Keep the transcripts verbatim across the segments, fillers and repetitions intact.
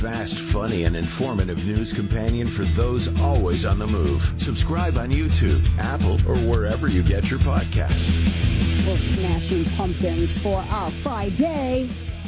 Fast, funny, and informative news companion for those always on the move. Subscribe on YouTube, Apple, or wherever you get your podcasts. Well, Smashing Pumpkins for our Friday.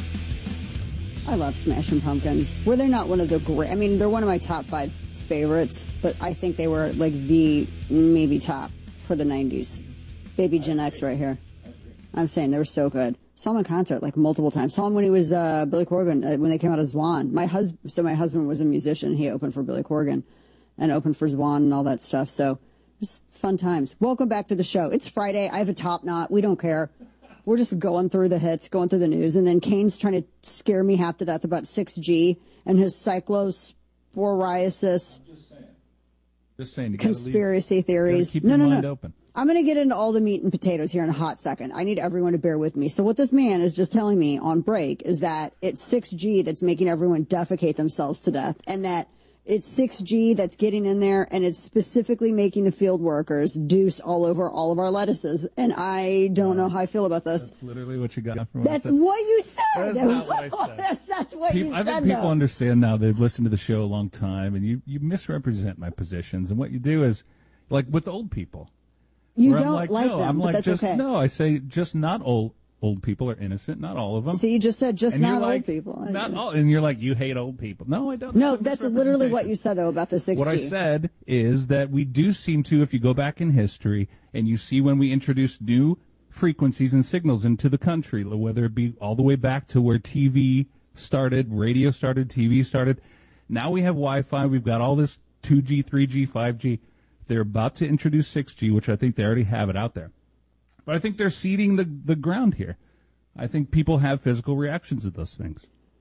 I love Smashing Pumpkins. Were they not one of the great... I mean, they're one of my top five favorites, but I think they were like the maybe top for the nineties. Baby Gen X right here. I'm saying they were so good. Saw him in concert like multiple times. Saw him when he was uh, Billy Corgan, uh, when they came out as Zwan. My hus- so my husband was a musician. He opened for Billy Corgan and opened for Zwan and all that stuff. So it's fun times. Welcome back to the show. It's Friday. I have a top knot. We don't care. We're just going through the hits, going through the news. And then Kane's trying to scare me half to death about six G and his cyclosporiasis. Just saying. Just saying. Conspiracy leave, theories. Keep no, your no, mind no. open. I'm going to get into all the meat and potatoes here in a hot second. I need everyone to bear with me. So what this man is just telling me on break is that it's six G that's making everyone defecate themselves to death, and that it's six G that's getting in there, and it's specifically making the field workers deuce all over all of our lettuces. And I don't know how I feel about this. That's literally what you got from what That's I said. what you said. That's not what I said. that's, that's what people, you I said, think people though. understand now. They've listened to the show a long time, and you, you misrepresent my positions. And what you do is, like with old people, You Where don't I'm like, like no, them, I'm but like, that's just, okay. No, I say just not old old people are innocent, not all of them. So you just said just and not you're old like, people. Not all, and you're like, you hate old people. No, I don't. No, that's literally what you said, though, about the six G. What I said is that we do seem to, if you go back in history and you see when we introduced new frequencies and signals into the country, whether it be all the way back to where T V started, radio started, T V started. Now we have Wi-Fi. We've got all this two G, three G, five G. They're about to introduce six G, which I think they already have it out there. But I think they're seeding the, the ground here. I think people have physical reactions to those things.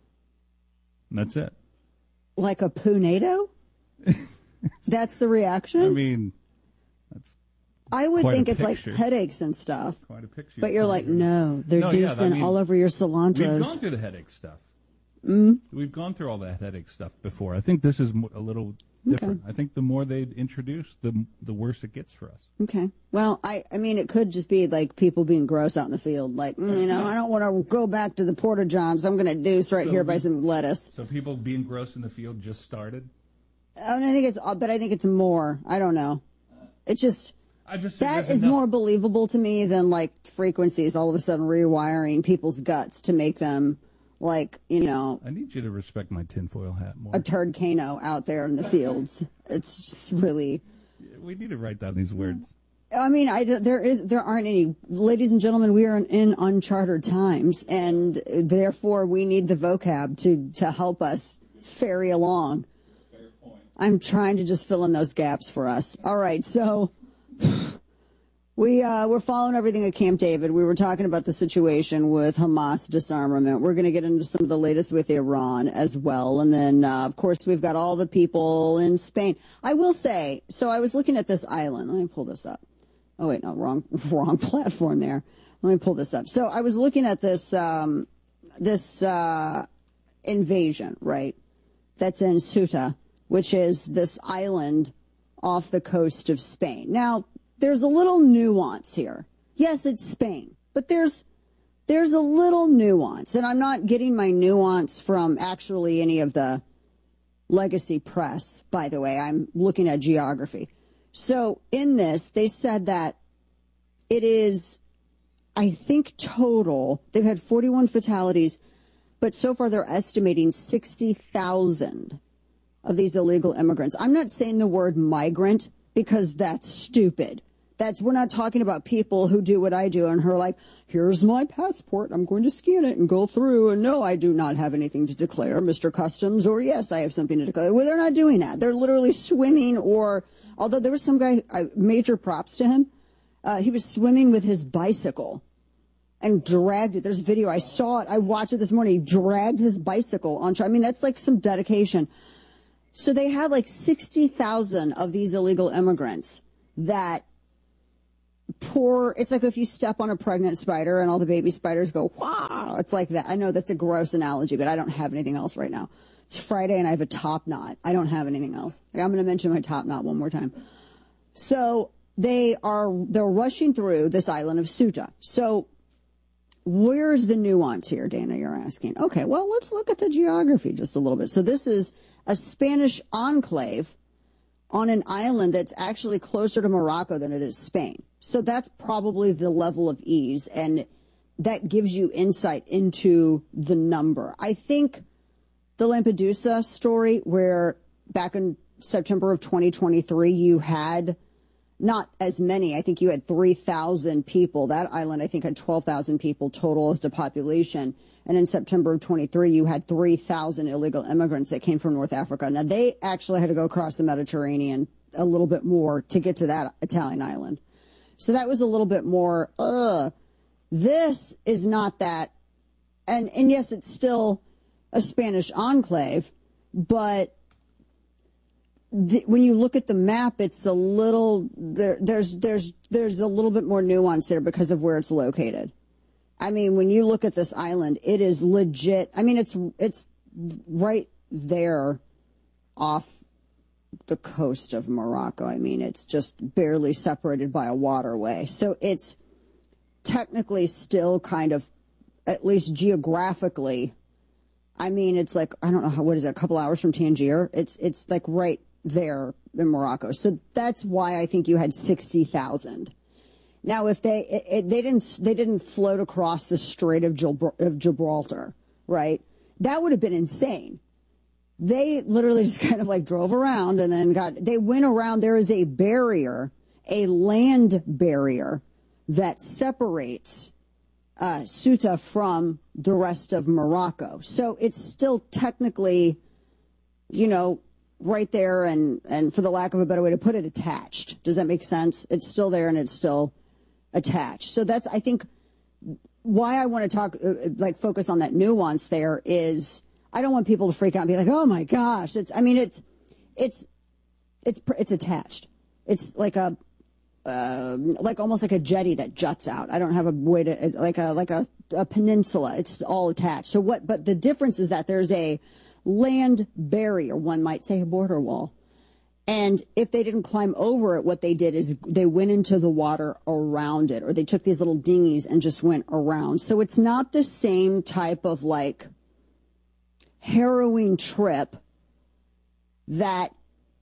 And that's it. Like a punado? That's the reaction? I mean, that's I would quite think a it's like picture. headaches and stuff. Quite a picture. But you're like, no, they're No, yeah, deucing I mean, all over your We've cilantros. gone through the headache stuff. Mm? We've gone through all that headache stuff before. I think this is mo- a little different. Okay. I think the more they introduce, the the worse it gets for us. Okay. Well, I, I mean, it could just be like people being gross out in the field. Like, mm, you know, I don't want to go back to the Porta Johns. I'm going to deuce right So here by we- some lettuce. So people being gross in the field just started? And I think it's, but I think it's more. I don't know. It just, I just think that there's is enough- more believable to me than like frequencies all of a sudden rewiring people's guts to make them like, you know, I need you to respect my tinfoil hat more. a turdcano out there in the fields. It's just really. We need to write down these words. I mean, I, there is there aren't any. Ladies and gentlemen, we are in, in uncharted times, and therefore we need the vocab to, to help us ferry along. Fair point. I'm trying to just fill in those gaps for us. All right, so we uh, we're following everything at Camp David. We were talking about the situation with Hamas disarmament. We're going to get into some of the latest with Iran as well, and then uh, of course we've got all the people in Spain. I will say, so I was looking at this island. Let me pull this up. Oh wait, no, wrong wrong platform there. Let me pull this up. So I was looking at this um, this uh, invasion, right? That's in Ceuta, which is this island off the coast of Spain. Now, there's a little nuance here. Yes, it's Spain, but there's there's a little nuance, and I'm not getting my nuance from actually any of the legacy press, by the way. I'm looking at geography. So in this, they said that it is, I think total, they've had forty-one fatalities, but so far they're estimating sixty thousand of these illegal immigrants. I'm not saying the word migrant because that's stupid. That's, we're not talking about people who do what I do and who are like, here's my passport, I'm going to scan it and go through, and no, I do not have anything to declare, Mister Customs, or yes, I have something to declare. Well, they're not doing that. They're literally swimming, or, although there was some guy, uh, major props to him, uh, he was swimming with his bicycle and dragged it. There's video, I saw it, I watched it this morning, he dragged his bicycle on, I mean, that's like some dedication. So they had like sixty thousand of these illegal immigrants that pour, it's like if you step on a pregnant spider and all the baby spiders go, wow, it's like that. I know that's a gross analogy, but I don't have anything else right now. It's Friday and I have a top knot. I don't have anything else. I'm going to mention my top knot one more time. So they are, they're rushing through this island of Ceuta. So where's the nuance here, Dana, you're asking? Okay, well, let's look at the geography just a little bit. So this is a Spanish enclave on an island that's actually closer to Morocco than it is Spain. So that's probably the level of ease, and that gives you insight into the number. I think the Lampedusa story, where back in September of twenty twenty-three, you had not as many. I think you had three thousand people. That island, I think, had twelve thousand people total as the population. And in September of twenty-three, you had three thousand illegal immigrants that came from North Africa. Now, they actually had to go across the Mediterranean a little bit more to get to that Italian island. So that was a little bit more, ugh. This is not that. And, and yes, it's still a Spanish enclave, but the, when you look at the map, it's a little, there, there's, there's, there's a little bit more nuance there because of where it's located. I mean, when you look at this island, it is legit. I mean, it's, it's right there off the coast of Morocco. I mean, it's just barely separated by a waterway. So it's technically still kind of, at least geographically, I mean, it's like, I don't know, how, what is it, a couple hours from Tangier? It's it's like right there in Morocco. So that's why I think you had sixty thousand. Now, if they it, it, they didn't they didn't float across the Strait of, Gibral- of Gibraltar, right? That would have been insane. They literally just kind of like drove around and then got, they went around. There is a barrier, a land barrier that separates uh, Ceuta from the rest of Morocco. So it's still technically, you know, right there and, and for the lack of a better way to put it, attached. Does that make sense? It's still there and it's still attached. So that's, I think, why I want to talk, uh, like focus on that nuance there is, I don't want people to freak out and be like, oh my gosh, it's, I mean, it's, it's, it's, it's attached. It's like a, uh, like almost like a jetty that juts out. I don't have a way to, like a, like a, a peninsula. It's all attached. So what, but the difference is that there's a land barrier, one might say a border wall. And if they didn't climb over it, what they did is they went into the water around it, or they took these little dinghies and just went around. So it's not the same type of like harrowing trip that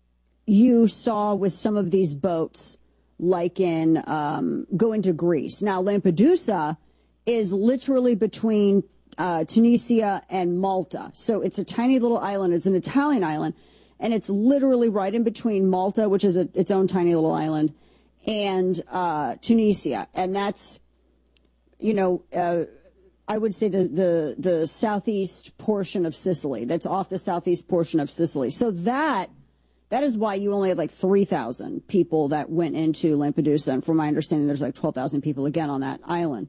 you saw with some of these boats, like in um, going to Greece. Now, Lampedusa is literally between uh, Tunisia and Malta. So it's a tiny little island. It's an Italian island. And it's literally right in between Malta, which is a, its own tiny little island, and uh, Tunisia. And that's, you know, uh, I would say the, the, the southeast portion of Sicily. That's off the southeast portion of Sicily. So that that is why you only had like three thousand people that went into Lampedusa. And from my understanding, there's like twelve thousand people again on that island.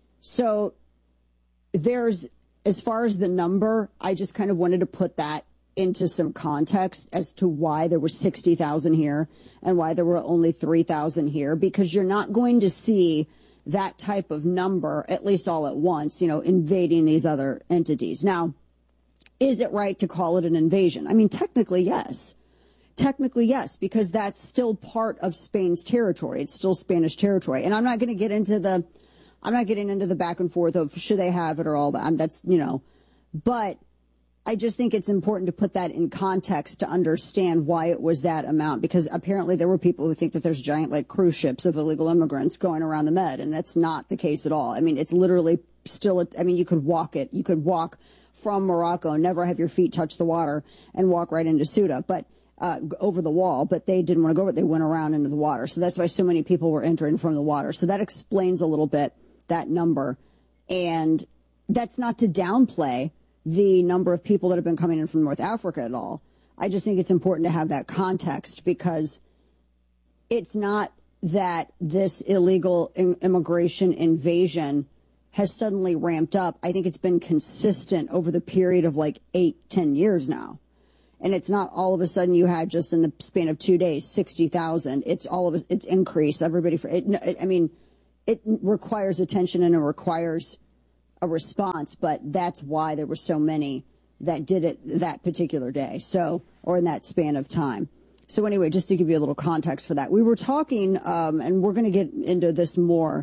So there's, as far as the number, I just kind of wanted to put that into some context as to why there were sixty thousand here and why there were only three thousand here, because you're not going to see that type of number, at least all at once, you know, invading these other entities. Now, is it right to call it an invasion? I mean, technically, yes. Technically, yes, because that's still part of Spain's territory. It's still Spanish territory. And I'm not going to get into the, I'm not getting into the back and forth of should they have it or all that. That's, you know, but I just think it's important to put that in context to understand why it was that amount, because apparently there were people who think that there's giant like cruise ships of illegal immigrants going around the Med, and that's not the case at all. I mean, it's literally still, I mean, you could walk it. You could walk from Morocco, never have your feet touch the water, and walk right into Ceuta, but uh, over the wall, but they didn't want to go over it. They went around into the water. So that's why so many people were entering from the water. So that explains a little bit that number. And that's not to downplay the number of people that have been coming in from North Africa at all. I just think it's important to have that context, because it's not that this illegal in- immigration invasion has suddenly ramped up. I think it's been consistent over the period of like eight, ten years now. And it's not all of a sudden you had just in the span of two days, sixty thousand. It's all of it, it's increased. Everybody, for it, it, I mean, it requires attention and it requires a response, but that's why there were so many that did it that particular day. So, or in that span of time. So anyway, just to give you a little context for that, we were talking, um, and we're going to get into this more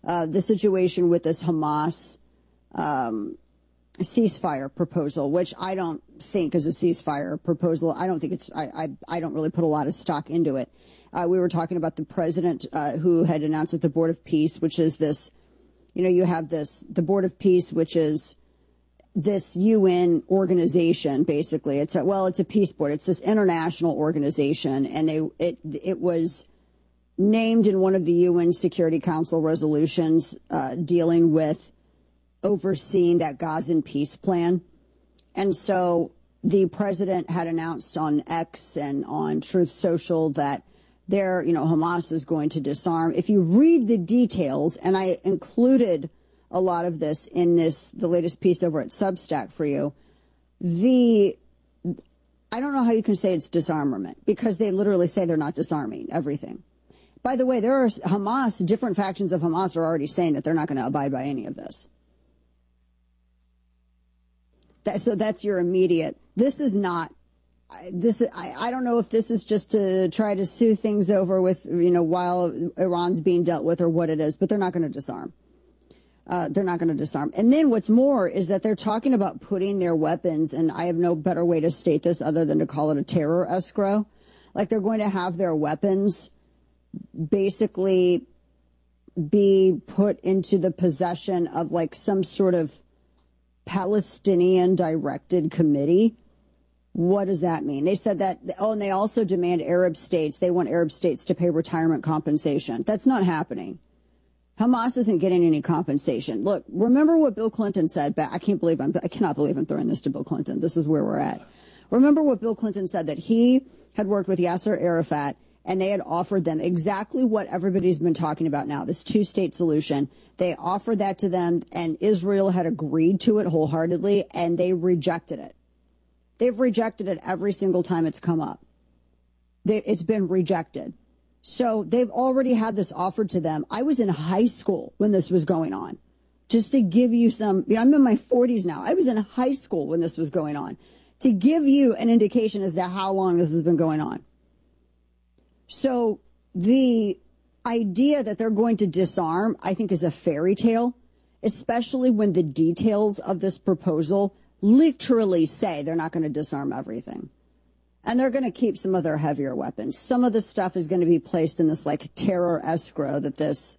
uh, the situation with this Hamas um, ceasefire proposal, which I don't think is a ceasefire proposal. I don't think it's, I, I, I don't really put a lot of stock into it. Uh, we were talking about the president uh, who had announced that the Board of Peace, which is this, you know, you have this, the Board of Peace, which is this U N organization, basically. It's a, well, it's a peace board. It's this international organization, and they, it, it was named in one of the U N Security Council resolutions uh, dealing with overseeing that Gazan peace plan. And so the president had announced on X and on Truth Social that there, you know, Hamas is going to disarm. If you read the details, and I included a lot of this in this, the latest piece over at Substack for you, the, I don't know how you can say it's disarmament, because they literally say they're not disarming everything. By the way, there are Hamas, different factions of Hamas are already saying that they're not going to abide by any of this. That, so that's your immediate, this is not, this, I, I don't know if this is just to try to sue things over with, you know, while Iran's being dealt with or what it is, but they're not going to disarm. Uh, they're not going to disarm. And then what's more is that they're talking about putting their weapons, and I have no better way to state this other than to call it a terror escrow. Like they're going to have their weapons basically be put into the possession of like some sort of Palestinian directed committee. What does that mean? They said that, oh, and they also demand Arab states, they want Arab states to pay retirement compensation. That's not happening. Hamas isn't getting any compensation. Look, remember what Bill Clinton said back, I can't believe I'm, I cannot believe I'm throwing this to Bill Clinton. This is where we're at. Remember what Bill Clinton said, that he had worked with Yasser Arafat and they had offered them exactly what everybody's been talking about now, this two-state solution. They offered that to them, and Israel had agreed to it wholeheartedly, and they rejected it. They've rejected it every single time it's come up. They, it's been rejected. So they've already had this offered to them. I was in high school when this was going on. Just to give you some, you know, I'm in my forties now. I was in high school when this was going on. To give you an indication as to how long this has been going on. So the idea that they're going to disarm, I think, is a fairy tale, especially when the details of this proposal literally say they're not going to disarm everything. And they're going to keep some of their heavier weapons. Some of the stuff is going to be placed in this like terror escrow that this,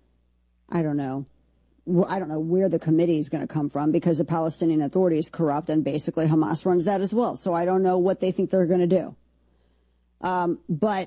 I don't know, I don't know where the committee is going to come from, because the Palestinian Authority is corrupt and basically Hamas runs that as well. So I don't know what they think they're going to do. Um, but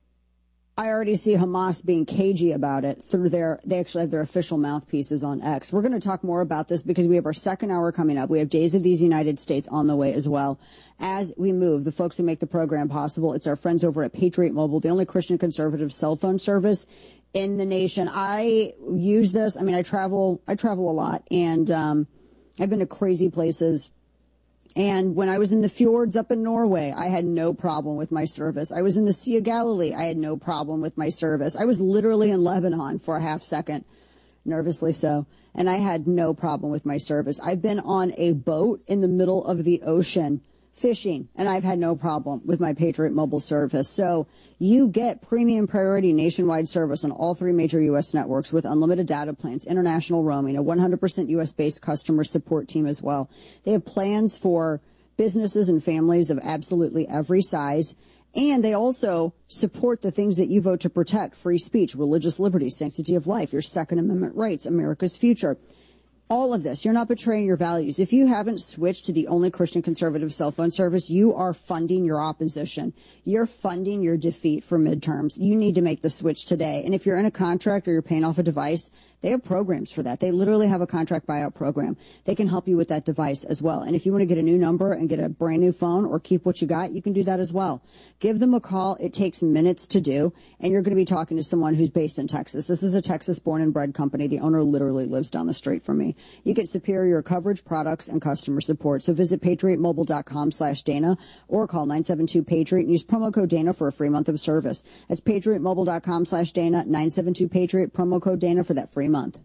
I already see Hamas being cagey about it through their, they actually have their official mouthpieces on X. We're going to talk more about this because we have our second hour coming up. We have Days of These United States on the way as well. As we move, the folks who make the program possible, it's our friends over at Patriot Mobile, the only Christian conservative cell phone service in the nation. I use this. I mean, I travel, I travel a lot, and um, I've been to crazy places. And when I was in the fjords up in Norway, I had no problem with my service. I was in the Sea of Galilee. I had no problem with my service. I was literally in Lebanon for a half second, nervously so, and I had no problem with my service. I've been on a boat in the middle of the ocean fishing, and I've had no problem with my Patriot Mobile service. So you get premium priority nationwide service on all three major U S networks with unlimited data plans, international roaming, a one hundred percent U S-based customer support team as well. They have plans for businesses and families of absolutely every size. And they also support the things that you vote to protect: free speech, religious liberty, sanctity of life, your Second Amendment rights, America's future. All of this, you're not betraying your values. If you haven't switched to the only Christian conservative cell phone service, you are funding your opposition. You're funding your defeat for midterms. You need to make the switch today. And if you're in a contract or you're paying off a device, they have programs for that. They literally have a contract buyout program. They can help you with that device as well. And if you want to get a new number and get a brand new phone or keep what you got, you can do that as well. Give them a call. It takes minutes to do. And you're going to be talking to someone who's based in Texas. This is a Texas born and bred company. The owner literally lives down the street from me. You get superior coverage, products, and customer support. So visit patriotmobile.com slash Dana or call nine seven two Patriot and use promo code Dana for a free month of service. That's patriotmobile.com slash Dana, nine seven two Patriot, promo code Dana for that free month.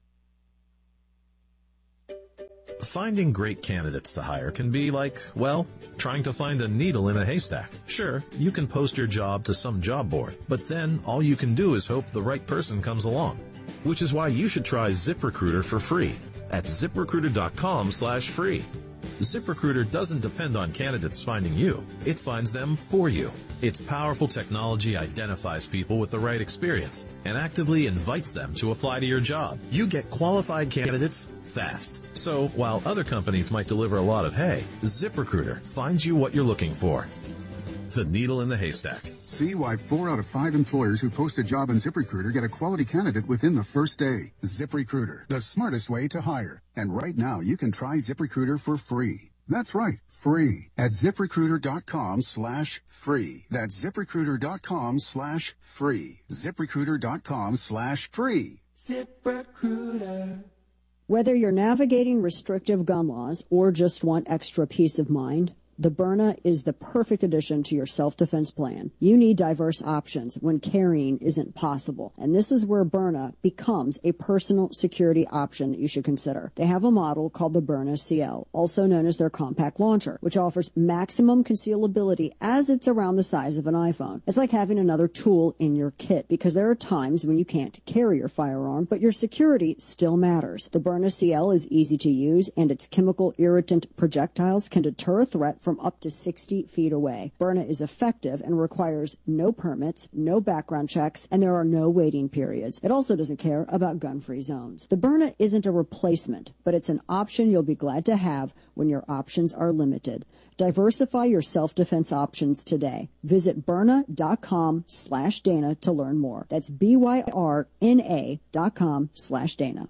Finding great candidates to hire can be like, well, trying to find a needle in a haystack. Sure, you can post your job to some job board, but then all you can do is hope the right person comes along. which is why you should try ZipRecruiter for free at ZipRecruiter.com slash free. ZipRecruiter doesn't depend on candidates finding you. It finds them for you. Its powerful technology identifies people with the right experience and actively invites them to apply to your job. You get qualified candidates fast. So while other companies might deliver a lot of hay, ZipRecruiter finds you what you're looking for. The needle in the haystack. See why four out of five employers who post a job on ZipRecruiter get a quality candidate within the first day. ZipRecruiter, the smartest way to hire. And right now, you can try ZipRecruiter for free. That's right, free. At ZipRecruiter.com slash free. That's ZipRecruiter.com slash free. ZipRecruiter.com slash free. ZipRecruiter. Whether you're navigating restrictive gun laws or just want extra peace of mind, the Byrna is the perfect addition to your self-defense plan. You need diverse options when carrying isn't possible. And this is where Byrna becomes a personal security option that you should consider. They have a model called the Byrna C L, also known as their compact launcher, which offers maximum concealability as it's around the size of an iPhone. It's like having another tool in your kit, because there are times when you can't carry your firearm, but your security still matters. The Byrna C L is easy to use, and its chemical irritant projectiles can deter a threat from up to sixty feet away. Byrna is effective and requires no permits, no background checks, and there are no waiting periods. It also doesn't care about gun-free zones. The Byrna isn't a replacement, but it's an option you'll be glad to have when your options are limited. Diversify your self-defense options today. Visit Byrna.com slash Dana to learn more. That's B-Y-R-N-A dot com slash Dana.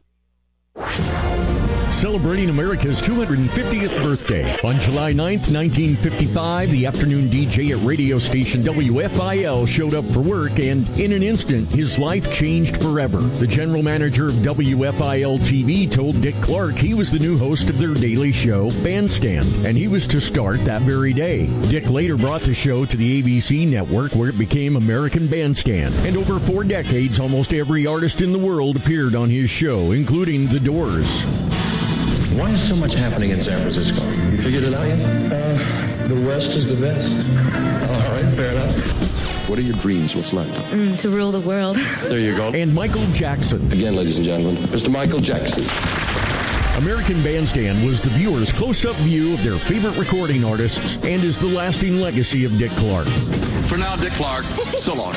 Celebrating America's two hundred fiftieth birthday. On July ninth, nineteen fifty-five, the afternoon D J at radio station W F I L showed up for work, and in an instant, his life changed forever. The general manager of W F I L T V told Dick Clark he was the new host of their daily show, Bandstand, and he was to start that very day. Dick later brought the show to the A B C network, where it became American Bandstand, and over four decades, almost every artist in the world appeared on his show, including The Doors. Why is so much happening in San Francisco? You figured it out yet? Uh, the West is the best. All right, fair enough. What are your dreams? What's left? Mm, to rule the world. There you go. And Michael Jackson. Again, ladies and gentlemen, Mister Michael Jackson. American Bandstand was the viewer's close-up view of their favorite recording artists and is the lasting legacy of Dick Clark. For now, Dick Clark, so long.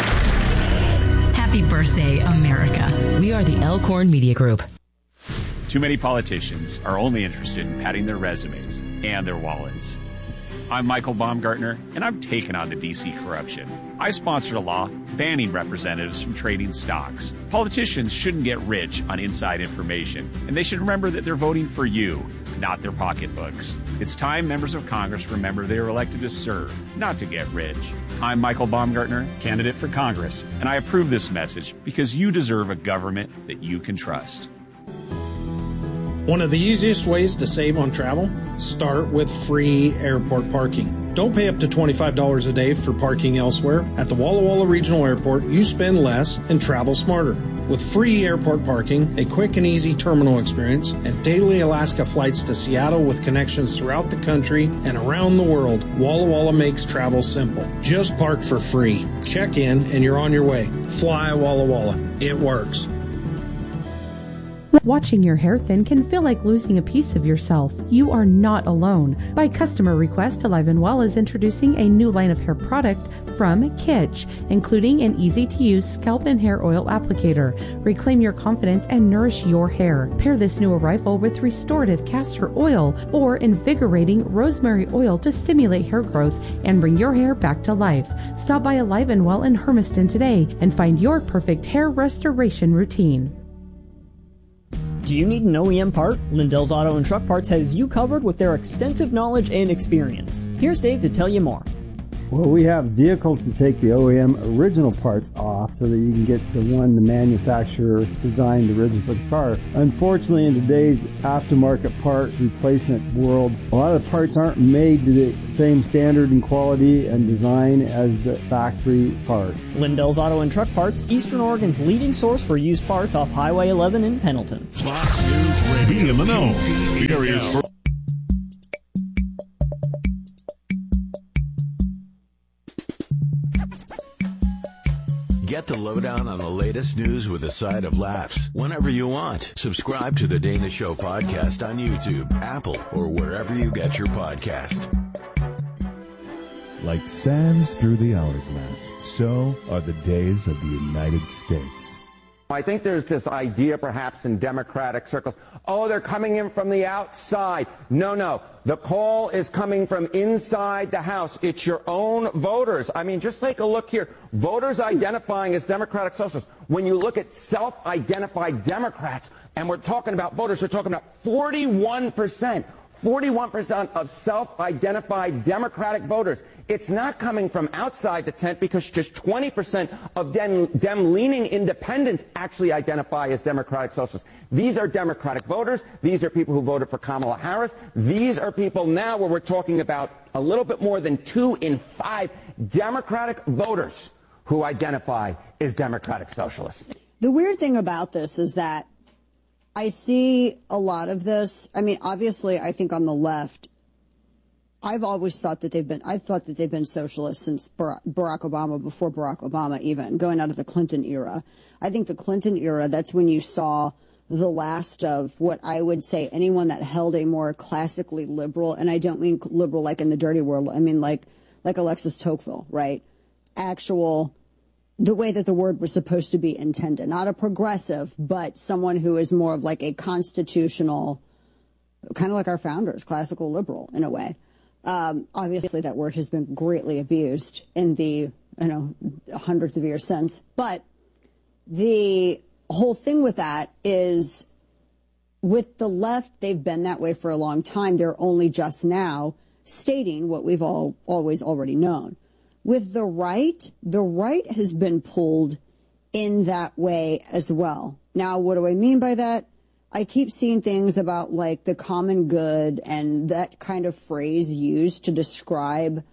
Happy birthday, America. We are the Elkhorn Media Group. Too many politicians are only interested in padding their resumes and their wallets. I'm Michael Baumgartner, and I'm taking on the D C corruption. I sponsored a law banning representatives from trading stocks. Politicians shouldn't get rich on inside information, and they should remember that they're voting for you, not their pocketbooks. It's time members of Congress remember they were elected to serve, not to get rich. I'm Michael Baumgartner, candidate for Congress, and I approve this message because you deserve a government that you can trust. One of the easiest ways to save on travel? Start with free airport parking. Don't pay up to twenty-five dollars a day for parking elsewhere. At the Walla Walla Regional Airport, you spend less and travel smarter. With free airport parking, a quick and easy terminal experience, and daily Alaska flights to Seattle with connections throughout the country and around the world, Walla Walla makes travel simple. Just park for free. Check in and you're on your way. Fly Walla Walla. It works. Watching your hair thin can feel like losing a piece of yourself. You are not alone. By customer request, Alive and Well is introducing a new line of hair product from Kitsch, including an easy-to-use scalp and hair oil applicator. Reclaim your confidence and nourish your hair. Pair this new arrival with restorative castor oil or invigorating rosemary oil to stimulate hair growth and bring your hair back to life. Stop by Alive and Well in Hermiston today and find your perfect hair restoration routine. Do you need an O E M part? Lindell's Auto and Truck Parts has you covered with their extensive knowledge and experience. Here's Dave to tell you more. Well, we have vehicles to take the O E M original parts off so that you can get the one the manufacturer designed originally for the car. Unfortunately, in today's aftermarket part replacement world, a lot of the parts aren't made to the same standard and quality and design as the factory part. Lindell's Auto and Truck Parts, Eastern Oregon's leading source for used parts off Highway eleven in Pendleton. Fox News Radio. Be in the know. Areas for Get the lowdown on the latest news with a side of laughs whenever you want. Subscribe to the Dana Show podcast on YouTube, Apple, or wherever you get your podcast. Like sands through the hourglass, so are the days of the United States. I think there's this idea perhaps in Democratic circles, oh, they're coming in from the outside. No, no. The call is coming from inside the House. It's your own voters. I mean, just take a look here. Voters identifying as Democratic Socialists. When you look at self-identified Democrats, and we're talking about voters, we're talking about forty-one percent. forty-one percent of self-identified Democratic voters. It's not coming from outside the tent because just twenty percent of Dem- Dem-leaning independents actually identify as Democratic Socialists. These are Democratic voters. These are people who voted for Kamala Harris. These are people now where we're talking about a little bit more than two in five Democratic voters who identify as Democratic Socialists. The weird thing about this is that I see a lot of this. I mean, obviously, I think on the left, I've always thought that they've been, I've thought that they've been socialists since Barack Obama, before Barack Obama even, going out of the Clinton era. I think the Clinton era, that's when you saw the last of what I would say anyone that held a more classically liberal, and I don't mean liberal like in the dirty world, I mean like, like Alexis Tocqueville, right? Actual, the way that the word was supposed to be intended. Not a progressive, but someone who is more of like a constitutional, kind of like our founders, classical liberal in a way. Um, obviously, that word has been greatly abused in the, you know, hundreds of years since. But the whole thing with that is, with the left, they've been that way for a long time. They're only just now stating what we've all always already known. With the right, the right has been pulled in that way as well. Now, what do I mean by that? I keep seeing things about like the common good and that kind of phrase used to describe,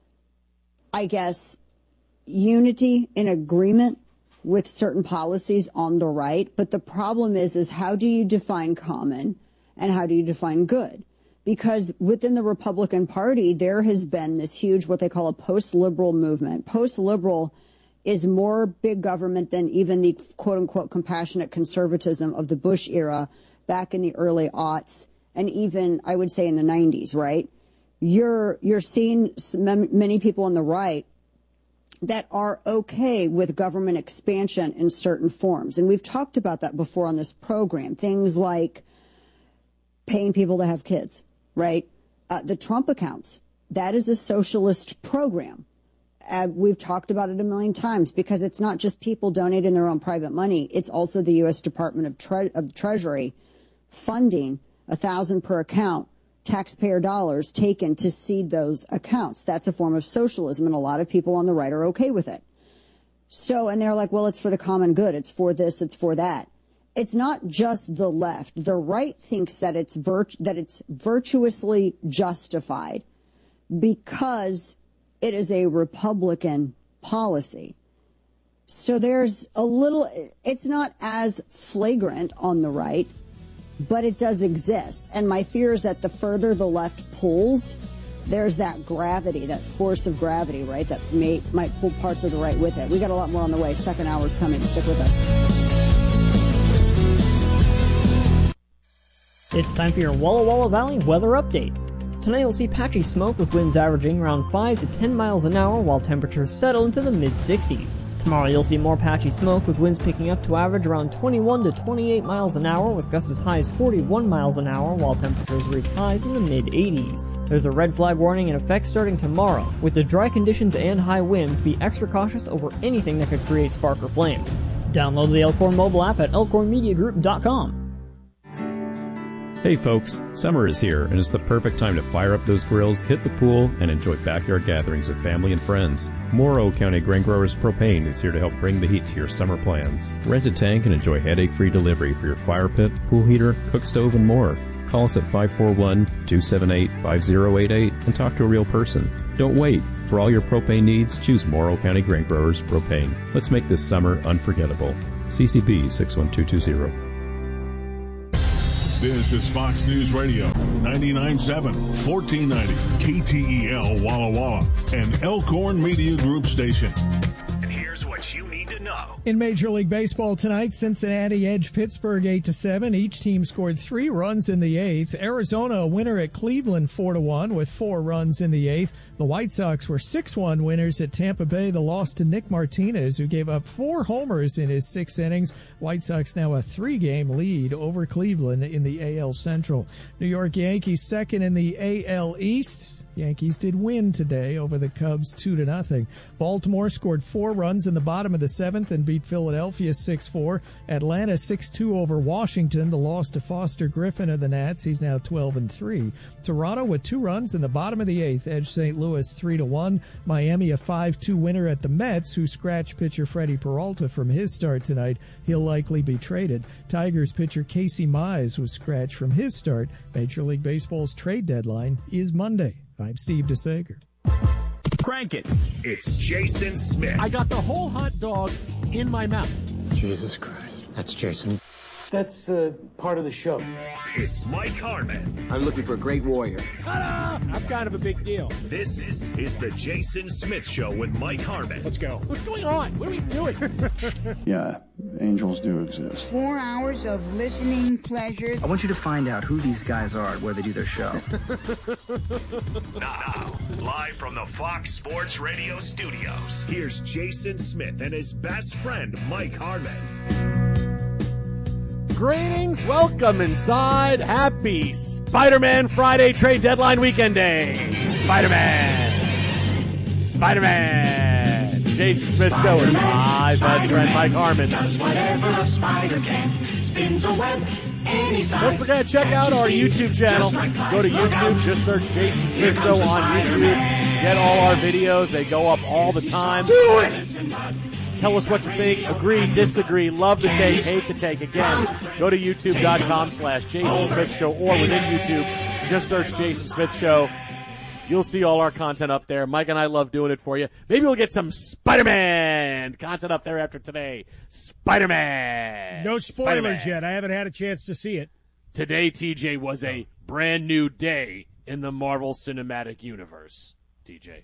I guess, unity and agreement with certain policies on the right. But the problem is, is how do you define common and how do you define good? Because within the Republican Party, there has been this huge, what they call a post-liberal movement. Post-liberal is more big government than even the quote-unquote compassionate conservatism of the Bush era back in the early aughts and even, I would say, in the nineties, right? You're, you're seeing many people on the right that are okay with government expansion in certain forms. And we've talked about that before on this program. Things like paying people to have kids, right? Uh, the Trump accounts, that is a socialist program. Uh, we've talked about it a million times because it's not just people donating their own private money. It's also the U S Department of, Tre- of Treasury funding a thousand per account, taxpayer dollars taken to seed those accounts. That's a form of socialism, and a lot of people on the right are okay with it. So, and they're like, well, it's for the common good. It's for this. It's for that. It's not just the left. The right thinks that it's virt- that it's virtuously justified because it is a Republican policy. So there's a little, it's not as flagrant on the right, but it does exist. And my fear is that the further the left pulls, there's that gravity, that force of gravity, right, that may, might pull parts of the right with it. We got a lot more on the way. Second hour's coming. Stick with us. It's time for your Walla Walla Valley weather update. Tonight you'll see patchy smoke with winds averaging around five to ten miles an hour while temperatures settle into the mid sixties. Tomorrow you'll see more patchy smoke with winds picking up to average around twenty-one to twenty-eight miles an hour with gusts as high as forty-one miles an hour while temperatures reach highs in the mid eighties. There's a red flag warning in effect starting tomorrow. With the dry conditions and high winds, be extra cautious over anything that could create spark or flame. Download the Elkhorn mobile app at elkhorn media group dot com. Hey folks, summer is here and it's the perfect time to fire up those grills, hit the pool, and enjoy backyard gatherings with family and friends. Morrow County Grain Growers Propane is here to help bring the heat to your summer plans. Rent a tank and enjoy headache-free delivery for your fire pit, pool heater, cook stove, and more. Call us at five four one, two seven eight, five zero eight eight and talk to a real person. Don't wait. For all your propane needs, choose Morrow County Grain Growers Propane. Let's make this summer unforgettable. C C B six one two two zero. This is Fox News Radio, ninety-nine point seven, fourteen ninety, K T E L Walla Walla, an Elkhorn Media Group station. And here's what you need to to know. In Major League Baseball tonight, Cincinnati edged Pittsburgh eight to seven. Each team scored three runs in the eighth. Arizona a winner at Cleveland four to one with four runs in the eighth. The White Sox were six one winners at Tampa Bay. The loss to Nick Martinez, who gave up four homers in his six innings. White Sox now a three-game lead over Cleveland in the A L Central. New York Yankees second in the A L East. Yankees did win today over the Cubs two to nothing. Baltimore scored four runs in the bottom of the seventh and beat Philadelphia six four. Atlanta six two over Washington. The loss to Foster Griffin of the Nats. He's now twelve and three. Toronto with two runs in the bottom of the eighth edged Saint Louis three to one. Miami a five two winner at the Mets, who scratched pitcher Freddie Peralta from his start tonight. He'll likely be traded. Tigers pitcher Casey Mize was scratched from his start. Major League Baseball's trade deadline is Monday. I'm Steve DeSager. Crank it. It's Jason Smith. I got the whole hot dog in my mouth. Jesus Christ. That's Jason. That's uh, part of the show. It's Mike Harmon. I'm looking for a great warrior. Ta-da! I'm kind of a big deal. This is the Jason Smith Show with Mike Harmon. Let's go. What's going on? What are we doing? Yeah, angels do exist. Four hours of listening pleasure. I want you to find out who these guys are and where they do their show. Now, live from the Fox Sports Radio studios, here's Jason Smith and his best friend, Mike Harmon. Greetings, welcome inside. Happy Spider-Man Friday trade deadline weekend day. Spider-Man. Spider-Man. Jason Smith Show with my best friend Mike Harmon. Don't forget, check out our YouTube channel. Go to YouTube, just search Jason Smith Show on YouTube. Get all our videos. They go up all the time. Do it! Tell us what you think. Agree, disagree, love the take, hate the take. Again, go to youtube.com slash Jason Smith Show or within YouTube, just search Jason Smith Show. You'll see all our content up there. Mike and I love doing it for you. Maybe we'll get some Spider-Man content up there after today. Spider-Man. No spoilers Spider-Man. Yet. I haven't had a chance to see it. Today, T J, was a brand new day in the Marvel Cinematic Universe. T J.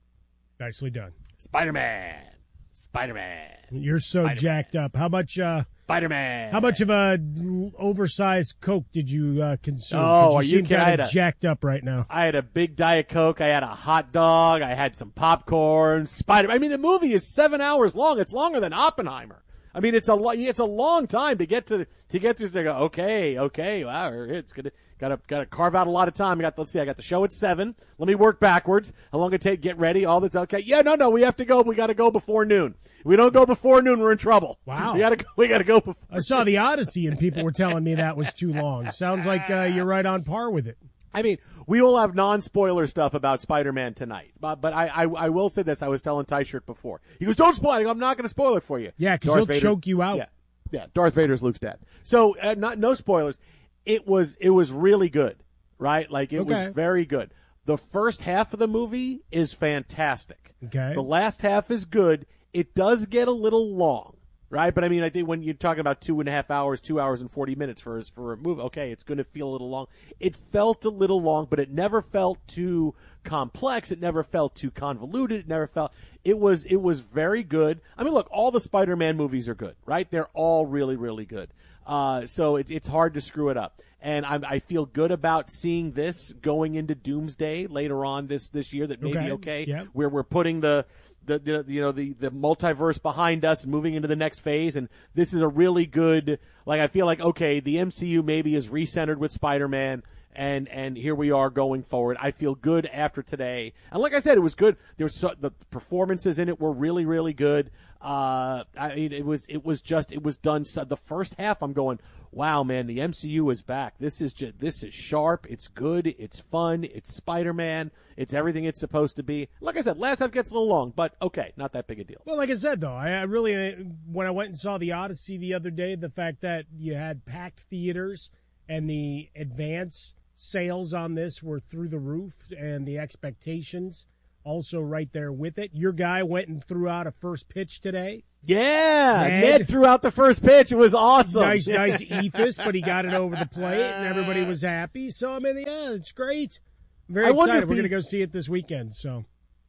Nicely done. Spider-Man. Spider-Man. You're so Spider-Man. jacked up. How much? Uh, Spider-Man. How much of a oversized Coke did you uh, consume? Oh, you are seem you kidding? kind of jacked up right now. I had a big Diet Coke. I had a hot dog. I had some popcorn. Spider. I mean, the movie is seven hours long. It's longer than Oppenheimer. I mean, it's a lo- it's a long time to get to to get through. So go, okay, okay, wow, it's gonna gotta gotta carve out a lot of time. I got let's see, I got the show at seven. Let me work backwards. How long it take? Get ready. All this. Okay, yeah, no, no, we have to go. We got to go before noon. If we don't go before noon, we're in trouble. Wow, we gotta go, we gotta go before. I saw the Odyssey, and people were telling me that was too long. Sounds like uh, you're right on par with it. I mean, we will have non-spoiler stuff about Spider-Man tonight. But but I, I, I will say this. I was telling Ty-Shirt before. He goes, don't spoil it. I go, I'm not going to spoil it for you. Yeah, because he'll Vader, choke you out. Yeah, yeah. Darth Vader's Luke's dad. So uh, not no spoilers. It was it was really good, right? Like, it Okay. was very good. The first half of the movie is fantastic. Okay. The last half is good. It does get a little long. Right, but I mean, I think when you're talking about two and a half hours, two hours and forty minutes for for a movie, okay, it's going to feel a little long. It felt a little long, but it never felt too complex. It never felt too convoluted. It never felt. It was it was very good. I mean, look, all the Spider-Man movies are good, right? They're all really really good. Uh, so it, it's hard to screw it up. And I, I feel good about seeing this going into Doomsday later on this this year. That may Okay. be okay. Yep. Where we're putting the. The, the you know the the multiverse behind us and moving into the next phase, and this is a really good, like, I feel like, okay, the M C U maybe is recentered with Spider-Man, and and here we are going forward. I feel good after today, and like I said, it was good. There was so, the performances in it were really really good. Uh, I mean, it was it was just it was done. So the first half, I'm going, wow, man, the M C U is back. This is just this is sharp. It's good. It's fun. It's Spider-Man. It's everything it's supposed to be. Like I said, last half gets a little long, but okay, not that big a deal. Well, like I said, though, I, I really, uh, when I went and saw the Odyssey the other day, the fact that you had packed theaters and the advance sales on this were through the roof, and the expectations also right there with it. Your guy went and threw out a first pitch today. Yeah, Ned, Ned threw out the first pitch. It was awesome. Nice, nice ethos, but he got it over the plate, and everybody was happy. So, I mean, yeah, it's great. I'm very I wonder excited. if We're going to he's- go see it this weekend. So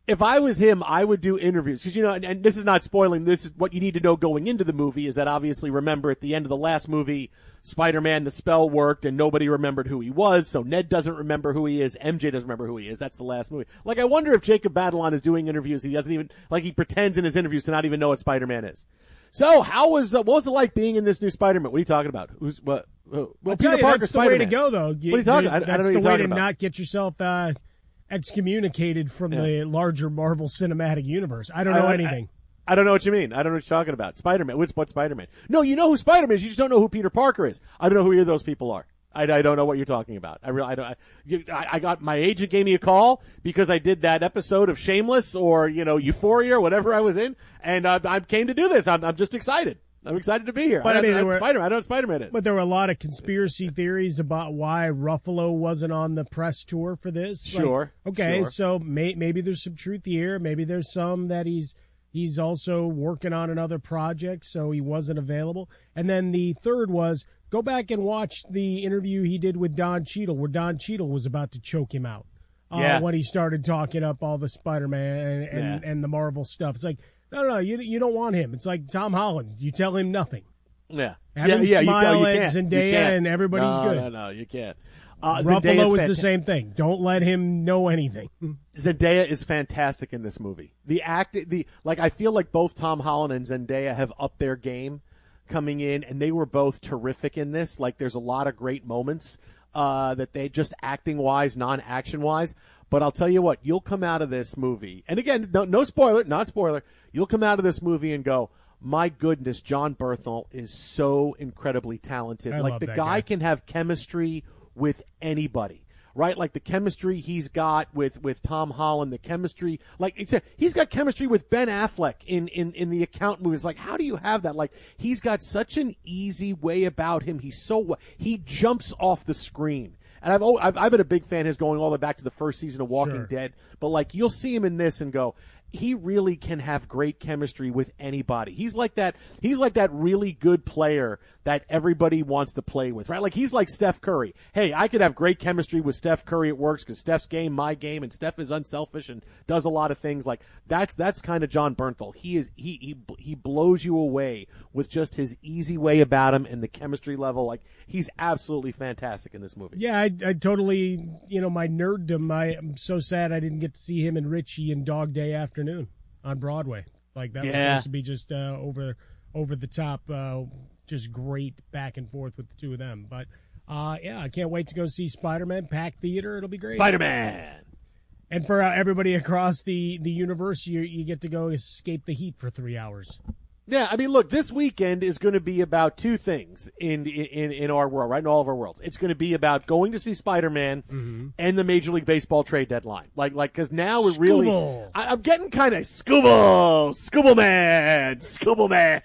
if I was him, I would do interviews because, you know, and, and this is not spoiling. This is what you need to know going into the movie is that obviously remember at the end of the last movie, Spider-Man, the spell worked and nobody remembered who he was. So Ned doesn't remember who he is. M J doesn't remember who he is. That's the last movie. Like, I wonder if Jacob Batalon is doing interviews. He doesn't even, like, he pretends in his interviews to not even know what Spider-Man is. So how was, uh, what was it like being in this new Spider-Man? What are you talking about? Who's, what? Well, I'll Peter tell you, Parker, that's the Spider-Man. way to go, though. You, what are you talking you, about? I, I that's don't know the what way you're to talking about. not get yourself uh, excommunicated from Yeah. the larger Marvel Cinematic Universe. I don't know I, anything. I, I don't know what you mean. I don't know what you're talking about. Spider-Man. What's what Spider-Man? No, you know who Spider-Man is. You just don't know who Peter Parker is. I don't know who either of those people are. I, I don't know what you're talking about. I really, I don't. I, you, I, I got my agent gave me a call because I did that episode of Shameless or you know Euphoria or whatever I was in, and uh, I came to do this. I'm, I'm just excited. I'm excited to be here. But I, I mean, I'm there were- Spider-Man. I know what Spider-Man is. But there were a lot of conspiracy theories about why Ruffalo wasn't on the press tour for this. Sure, Like, okay, sure. so may, maybe there's some truth here. Maybe there's some that he's he's also working on another project, so he wasn't available. And then the third was go back and watch the interview he did with Don Cheadle, where Don Cheadle was about to choke him out uh, Yeah. when he started talking up all the Spider-Man and, and, Yeah. and the Marvel stuff. It's like, no, no, no, you, you don't want him. It's like Tom Holland. You tell him nothing. Yeah, Have yeah, him yeah. smile you, you at can't. Zendaya you can't. and everybody's no, good. No, no, you can't. Uh, Ruffalo Zendaya's was the fanta- same thing. Don't let him know anything. Zendaya is fantastic in this movie. The act, the like, I feel like both Tom Holland and Zendaya have upped their game coming in, and they were both terrific in this. Like, there's a lot of great moments uh, that they just acting wise, non action wise. But I'll tell you what, you'll come out of this movie, and again, no, no spoiler, not spoiler. You'll come out of this movie and go, my goodness, John Bernthal is so incredibly talented. I like love the that guy guy. can have chemistry with anybody, right? Like the chemistry he's got with, with Tom Holland, the chemistry, like it's a, he's got chemistry with Ben Affleck in, in, in the Accountant movies. Like, how do you have that? Like, he's got such an easy way about him. He's so, he jumps off the screen. And I've, al- I've, I've been a big fan of his going all the way back to the first season of Walking Sure. Dead. But like, you'll see him in this and go, he really can have great chemistry with anybody. He's like that. He's like that really good player that everybody wants to play with, right? Like, he's like Steph Curry. Hey, I could have great chemistry with Steph Curry. It works because Steph's game, my game, and Steph is unselfish and does a lot of things. Like, that's that's kind of John Bernthal. He is he he he blows you away with just his easy way about him and the chemistry level. Like, he's absolutely fantastic in this movie. Yeah, I, I totally, you know, my nerddom. I, I'm so sad I didn't get to see him and Richie in Dog Day Afternoon on Broadway. Like, that was Yeah. supposed to be just uh, over over the top, uh, just great back and forth with the two of them. But uh, yeah, I can't wait to go see Spider-Man. Packed theater, it'll be great. Spider-Man. And for uh, everybody across the the universe, you you get to go escape the heat for three hours. Yeah, I mean, look, this weekend is going to be about two things in in in our world, right? In all of our worlds, it's going to be about going to see Spider-Man Mm-hmm. and the Major League Baseball trade deadline. Like, like, because now it really, Scooble. I, I'm getting kind of Scooble, Scooble man, Scooble man,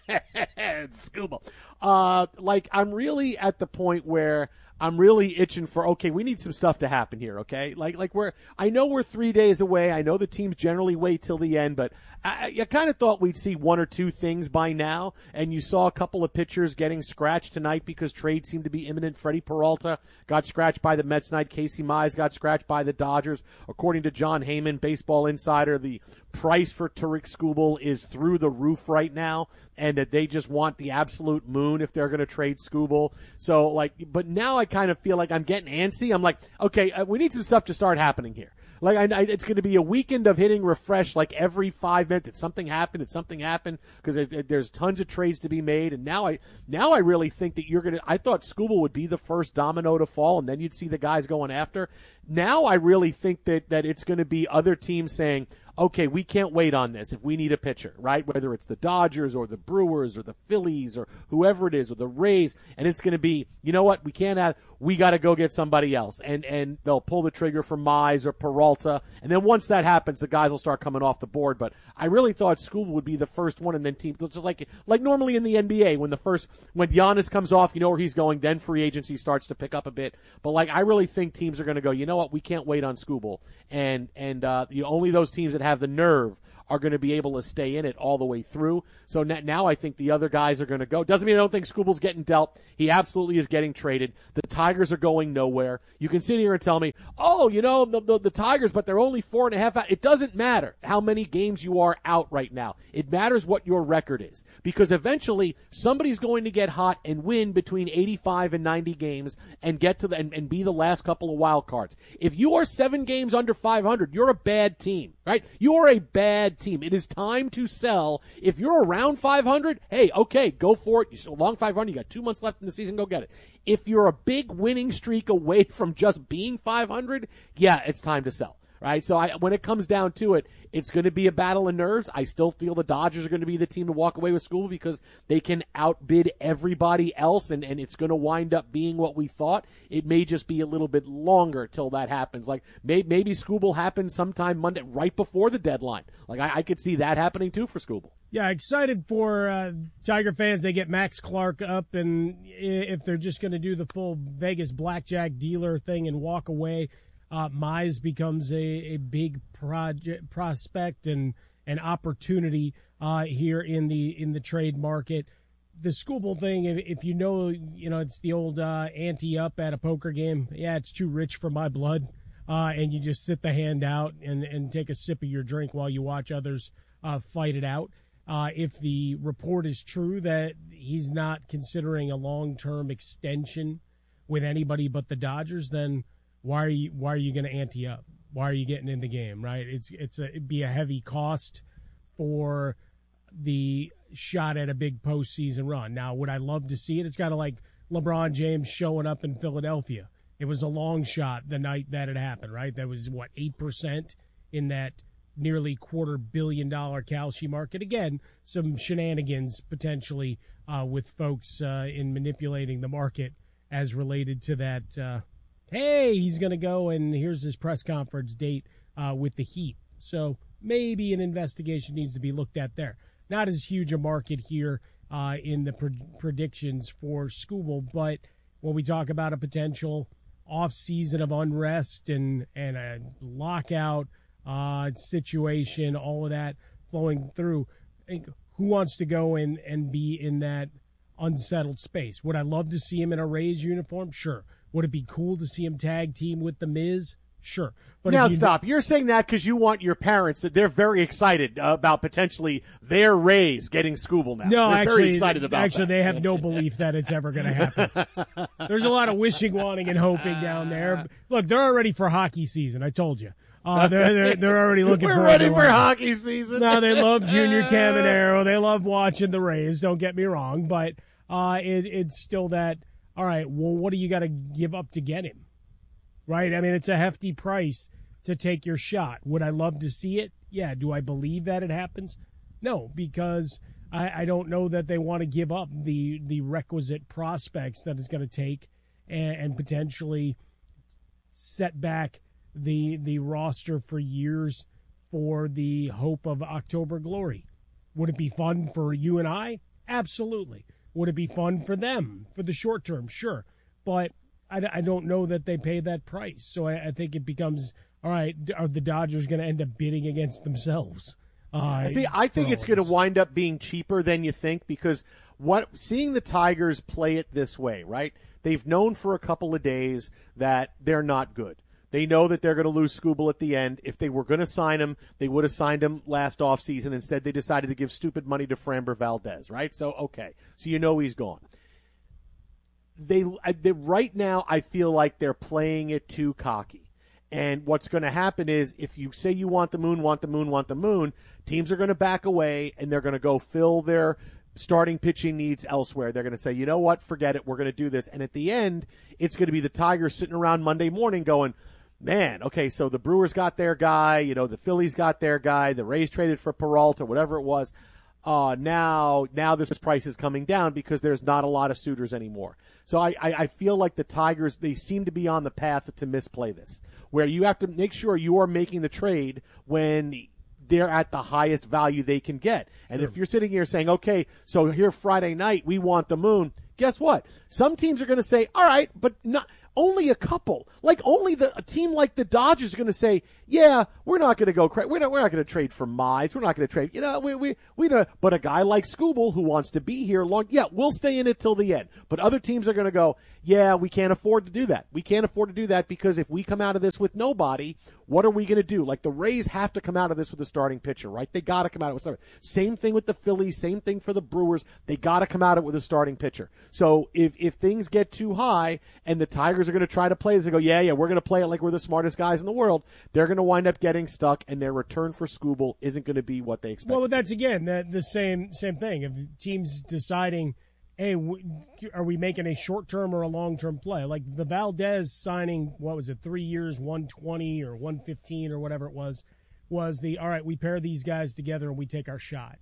Scooble. Uh, like, I'm really at the point where I'm really itching for, okay, we need some stuff to happen here, okay? Like, like we're, I know we're three days away. I know the teams generally wait till the end, but I, I kind of thought we'd see one or two things by now. And you saw a couple of pitchers getting scratched tonight because trades seemed to be imminent. Freddie Peralta got scratched by the Mets tonight. Casey Mize got scratched by the Dodgers. According to John Heyman, Baseball Insider, the price for Tariq Skubal is through the roof right now, and that they just want the absolute moon if they're going to trade Skubal. So, like, but now I kind of feel like I'm getting antsy. I'm like, okay, uh, we need some stuff to start happening here. Like, I, I, it's going to be a weekend of hitting refresh like every five minutes. Did something happen? Did something happen? Because there, there's tons of trades to be made. And now I now I really think that you're going to – I thought Skubal would be the first domino to fall, and then you'd see the guys going after. Now I really think that, that it's going to be other teams saying – okay, we can't wait on this if we need a pitcher, right? Whether it's the Dodgers or the Brewers or the Phillies or whoever it is or the Rays, and it's going to be, you know what, we can't have, we got to go get somebody else. And and they'll pull the trigger for Mize or Peralta. And then once that happens, the guys will start coming off the board. But I really thought Skubal would be the first one, and then team, just like like normally in the N B A, when the first, when Giannis comes off, you know where he's going, then free agency starts to pick up a bit. But like, I really think teams are going to go, you know what, we can't wait on Skubal. And, and uh, the, only those teams that have the nerve are going to be able to stay in it all the way through. So now I think the other guys are going to go. Doesn't mean I don't think Skubal's getting dealt. He absolutely is getting traded. The Tigers are going nowhere. You can sit here and tell me, oh, you know, the, the, the Tigers, but they're only four and a half out. It doesn't matter how many games you are out right now. It matters what your record is, because eventually somebody's going to get hot and win between eighty-five and ninety games and get to the, and, and be the last couple of wild cards. If you are seven games under five hundred, you're a bad team, right? You are a bad team. It is time to sell. If you're around five hundred, hey, okay, go for it. You're along five hundred. You got two months left in the season. Go get it. If you're a big winning streak away from just being five hundred, yeah, it's time to sell. Right, so I, when it comes down to it, it's going to be a battle of nerves. I still feel the Dodgers are going to be the team to walk away with Skubal because they can outbid everybody else, and, and it's going to wind up being what we thought. It may just be a little bit longer till that happens. Like may, maybe Skubal happens sometime Monday, right before the deadline. Like I, I could see that happening too for Skubal. Yeah, excited for uh, Tiger fans. They get Max Clark up, and if they're just going to do the full Vegas blackjack dealer thing and walk away. Uh, Mize becomes a, a big project, prospect and an opportunity uh, here in the in the trade market. The Skubal thing, if, if you know, you know, it's the old uh, ante up at a poker game. Yeah, it's too rich for my blood, uh, and you just sit the hand out and, and take a sip of your drink while you watch others uh, fight it out. Uh, if the report is true that he's not considering a long-term extension with anybody but the Dodgers, then Why are you why are you going to ante up? Why are you getting in the game, right? It's it's a, it'd be a heavy cost for the shot at a big postseason run. Now, would I love to see it? It's kind of like LeBron James showing up in Philadelphia. It was a long shot the night that it happened, right? That was, what, eight percent in that nearly quarter billion dollar Kalshi market. Again, some shenanigans potentially uh, with folks uh, in manipulating the market as related to that uh hey, he's going to go and here's his press conference date uh, with the Heat. So maybe an investigation needs to be looked at there. Not as huge a market here uh, in the pre- predictions for Skubal, but when we talk about a potential off-season of unrest and, and a lockout uh, situation, all of that flowing through, who wants to go in and be in that unsettled space? Would I love to see him in a Rays uniform? Sure. Would it be cool to see him tag team with The Miz? Sure. But now you stop. You're saying that because you want your parents, that they're very excited uh, about potentially their Rays getting Skubal now. No, they're actually, very excited about actually that. They have no belief that it's ever going to happen. There's a lot of wishing, wanting, and hoping down there. Look, they're already for hockey season. I told you. Uh, they're, they're they're already looking We're for ready everyone. for hockey season. No, they love Junior Caminero. They love watching the Rays. Don't get me wrong, but uh, it, it's still that. All right, well, what do you got to give up to get him? Right? I mean, it's a hefty price to take your shot. Would I love to see it? Yeah. Do I believe that it happens? No, because I, I don't know that they want to give up the, the requisite prospects that it's going to take and, and potentially set back the the roster for years for the hope of October glory. Would it be fun for you and I? Absolutely. Would it be fun for them for the short term? Sure. But I, I don't know that they pay that price. So I, I think it becomes, all right, are the Dodgers going to end up bidding against themselves? Uh, See, I think it's going to wind up being cheaper than you think because what seeing the Tigers play it this way, right? They've known for a couple of days that they're not good. They know that they're going to lose Skubal at the end. If they were going to sign him, they would have signed him last offseason. Instead, they decided to give stupid money to Framber Valdez, right? So, okay. So you know he's gone. They, they right now, I feel like they're playing it too cocky. And what's going to happen is if you say you want the moon, want the moon, want the moon, teams are going to back away and they're going to go fill their starting pitching needs elsewhere. They're going to say, you know what, forget it. We're going to do this. And at the end, it's going to be the Tigers sitting around Monday morning going, man, okay, so the Brewers got their guy, you know, the Phillies got their guy, the Rays traded for Peralta, whatever it was. Uh, now, now this price is coming down because there's not a lot of suitors anymore. So I, I, I feel like the Tigers, they seem to be on the path to misplay this, where you have to make sure you are making the trade when they're at the highest value they can get. And sure. If you're sitting here saying, okay, so here Friday night, we want the moon, guess what? Some teams are going to say, all right, but not only a couple. Like only the a team like the Dodgers are going to say, yeah, we're not going to go, cra- we're not, we're not going to trade for Mize. We're not going to trade, you know, we, we, we don't, but a guy like Skubal who wants to be here long, yeah, we'll stay in it till the end. But other teams are going to go, yeah, we can't afford to do that. We can't afford to do that because if we come out of this with nobody, what are we going to do? Like the Rays have to come out of this with a starting pitcher, right? They got to come out with something. Same thing with the Phillies, same thing for the Brewers. They got to come out of it with a starting pitcher. So if, if things get too high and the Tigers are going to try to play this and go, yeah, yeah, we're going to play it like we're the smartest guys in the world, they're going to wind up getting stuck and their return for Skubal isn't going to be what they expect. Well, but that's again the, the same same thing. If teams deciding, hey, w- are we making a short-term or a long-term play? Like the Valdez signing, what was it, three years, one twenty or one fifteen or whatever it was, was the, all right, we pair these guys together and we take our shot.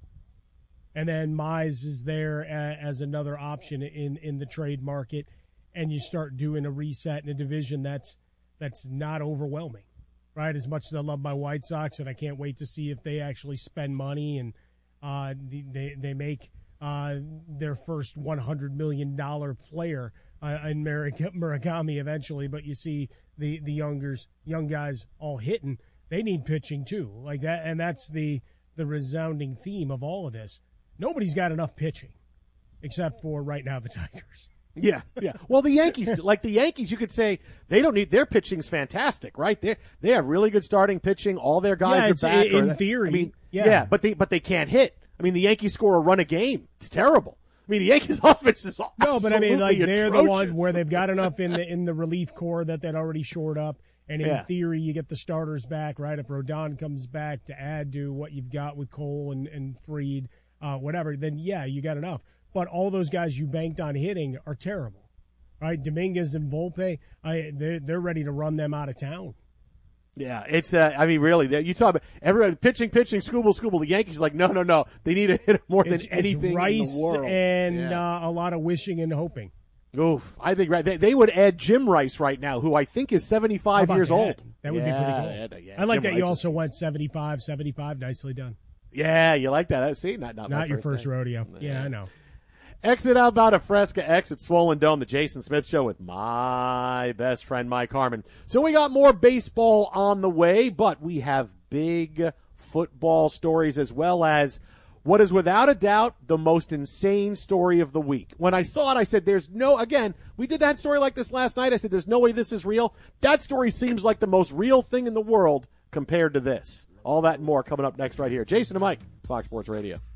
And then Mize is there a, as another option in, in the trade market, and you start doing a reset in a division that's that's not overwhelming, right? As much as I love my White Sox, and I can't wait to see if they actually spend money and uh, they they make uh, their first one hundred million dollars player uh, in Murakami eventually. But you see the the youngers, young guys all hitting. They need pitching too, like that, and that's the the resounding theme of all of this. Nobody's got enough pitching, except for right now the Tigers. Yeah, yeah. Well, the Yankees, like the Yankees, you could say they don't need their pitching's fantastic, right? They they have really good starting pitching. All their guys yeah, are back. In or, theory, I mean, yeah. yeah, but they but they can't hit. I mean, the Yankees score a run a game. It's terrible. I mean, the Yankees' offense is no, but I mean, like they're atrocious. the one where they've got enough in the in the relief core that they'd already shored up, and in yeah. theory, you get the starters back, right? If Rodon comes back to add to what you've got with Cole and and Fried, uh, whatever, then yeah, you got enough. But all those guys you banked on hitting are terrible. Right, Dominguez and Volpe, I, they're, they're ready to run them out of town. Yeah, it's, uh, I mean, really, you talk about everybody pitching, pitching, Skubal, Skubal. The Yankees are like, no, no, no. They need to hit more than it's, anything it's Rice in the world. and yeah. uh, a lot of wishing and hoping. Oof, I think right. They, they would add Jim Rice right now, who I think is seventy-five years that? old. That would yeah, be pretty cool. Yeah, I like Jim that you Rice also went seventy-five, seventy-five. Nicely done. Yeah, you like that. See, not, not, not your first, first rodeo. Yeah, yeah, I know. Exit out of Fresca, exit Swollen Dome, the Jason Smith Show with my best friend, Mike Harmon. So we got more baseball on the way, but we have big football stories as well as what is without a doubt the most insane story of the week. When I saw it, I said, there's no, again, we did that story like this last night. I said, there's no way this is real. That story seems like the most real thing in the world compared to this. All that and more coming up next right here. Jason and Mike, Fox Sports Radio.